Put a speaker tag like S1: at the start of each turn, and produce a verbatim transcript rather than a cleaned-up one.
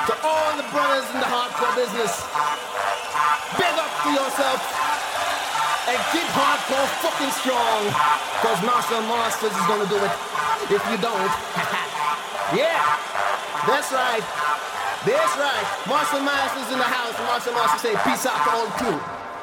S1: To all the brothers in the hardcore business, big up to yourself and keep hardcore fucking strong, cause Marshall Masters is gonna do it if you don't. Yeah, that's right. That's right. Marshall Masters in the house. Marshall Masters say peace out to all crew.